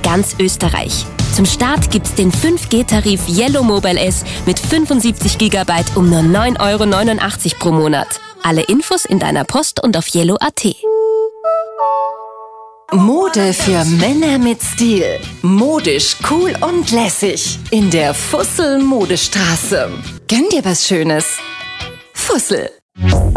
ganz Österreich. Zum Start gibt's den 5G-Tarif Yellow Mobile S mit 75 GB um nur 9,89 € pro Monat. Alle Infos in deiner Post und auf yellow.at. Mode für Männer mit Stil. Modisch, cool und lässig. In der Fussel Modestraße. Gönn dir was Schönes. Fussel.